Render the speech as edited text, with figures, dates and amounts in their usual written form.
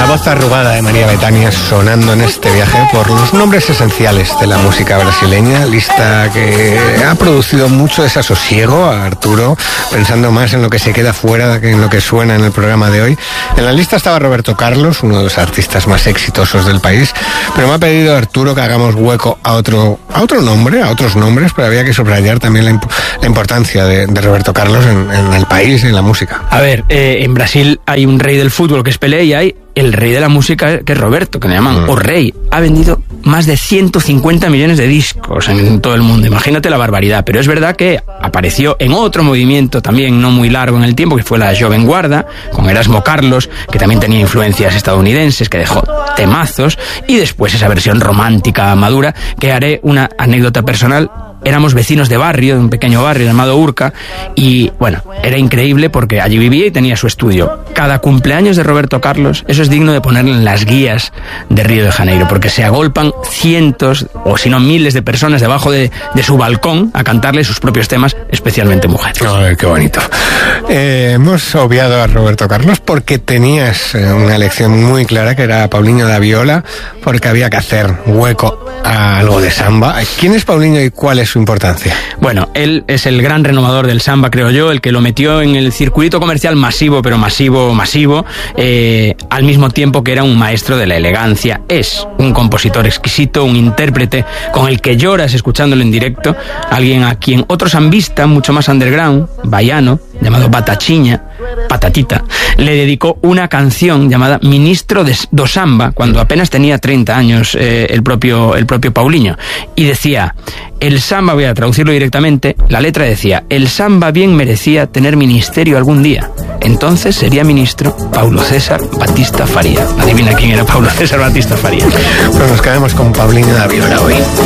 voz arrugada de María Bethânia sonando en este viaje por los nombres esenciales de la música brasileña, lista que ha producido mucho desasosiego a Arturo, pensando más en lo que se queda fuera que en lo que suena en el programa de hoy. En la lista estaba Roberto Carlos, uno de los artistas más exitosos del país, pero me ha pedido Arturo que hagamos hueco a otro nombre, a otros nombres, pero había que subrayar también la importancia de Roberto Carlos en el país y en la música. A ver, en Brasil hay un rey del fútbol que es Pelé y hay el rey de la música que es Roberto, que le llaman O Rey. Ha vendido más de 150 millones de discos en todo el mundo. Imagínate la barbaridad. Pero es verdad que apareció en otro movimiento también no muy largo en el tiempo, que fue la Jovem Guarda, con Erasmo Carlos, que también tenía influencias estadounidenses, que dejó temazos, y después esa versión romántica madura, que haré una anécdota personal. Éramos vecinos de barrio, de un pequeño barrio llamado Urca, y bueno, era increíble porque allí vivía y tenía su estudio. Cada cumpleaños de Roberto Carlos, eso es digno de ponerlo en las guías de Río de Janeiro, porque se agolpan cientos, o si no miles de personas debajo de su balcón a cantarle sus propios temas, especialmente mujeres. Ay, qué bonito. Hemos obviado a Roberto Carlos porque tenías una elección muy clara, que era Paulinho da Viola, porque había que hacer hueco a algo de samba. ¿Quién es Paulinho y cuál es su importancia? Bueno, él es el gran renovador del samba, creo yo, el que lo metió en el circuito comercial masivo, pero masivo, al mismo tiempo que era un maestro de la elegancia. Es un compositor exquisito, un intérprete con el que lloras escuchándolo en directo, alguien a quien otros han visto mucho más underground, baiano, llamado Patatita, le dedicó una canción llamada Ministro do Samba, cuando apenas tenía 30 años el propio Paulinho, y decía, el samba, voy a traducirlo directamente, la letra decía, el samba bien merecía tener ministerio algún día, entonces sería ministro Paulo César Batista Faria. Adivina quién era Paulo César Batista Faria. Pues nos quedamos con Paulinho da Viola hoy.